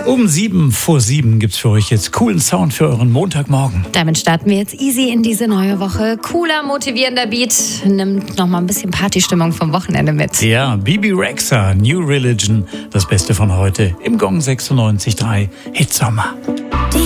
Um 7:07 gibt's für euch jetzt coolen Sound für euren Montagmorgen. Damit starten wir jetzt easy in diese neue Woche. Cooler, motivierender Beat. Nimmt nochmal ein bisschen Partystimmung vom Wochenende mit. Ja, Bebe Rexha, New Religion, das Beste von heute im Gong 96.3 Hitsommer.